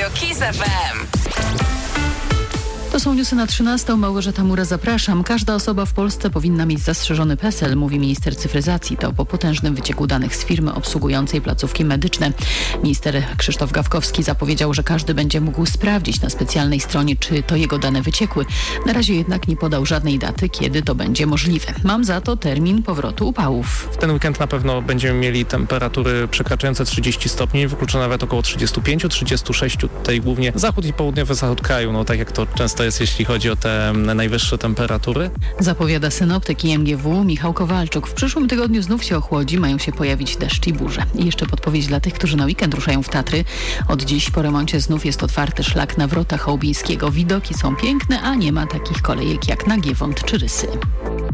KISS FM. To są newsy na 13. Małgorzata Mura, zapraszam. Każda osoba w Polsce powinna mieć zastrzeżony PESEL, mówi minister cyfryzacji. To po potężnym wycieku danych z firmy obsługującej placówki medyczne. Minister Krzysztof Gawkowski zapowiedział, że każdy będzie mógł sprawdzić na specjalnej stronie, czy to jego dane wyciekły. Na razie jednak nie podał żadnej daty, kiedy to będzie możliwe. Mam za to termin powrotu upałów. W ten weekend na pewno będziemy mieli temperatury przekraczające 30 stopni, wykluczone nawet około 35-36. Tutaj głównie zachód i południowy zachód kraju, tak jak to często jest, jeśli chodzi o te najwyższe temperatury. Zapowiada synoptyk IMGW Michał Kowalczuk. W przyszłym tygodniu znów się ochłodzi, mają się pojawić deszcz i burze. I jeszcze podpowiedź dla tych, którzy na weekend ruszają w Tatry. Od dziś po remoncie znów jest otwarty szlak na Wrota Chałubińskiego. Widoki są piękne, a nie ma takich kolejek jak na Giewont czy Rysy.